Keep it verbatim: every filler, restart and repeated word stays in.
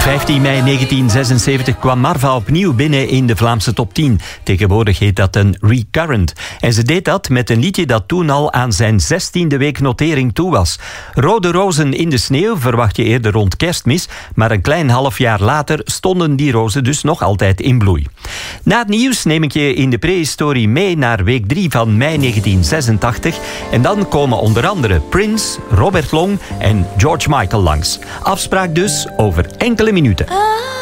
vijftien mei negentien zesenzeventig kwam Marva opnieuw binnen in de Vlaamse top tien. Tegenwoordig heet dat een recurrent. En ze deed dat met een liedje dat toen al aan zijn zestiende week notering toe was. Rode rozen in de sneeuw verwacht je eerder rond Kerstmis, maar een klein half jaar later stonden die rozen dus nog altijd in bloei. Na het nieuws neem ik je in de prehistorie mee naar week drie van mei negentien zesentachtig en dan komen onder andere Prince, Robert Long en George Michael langs. Afspraak dus over enkele minuten.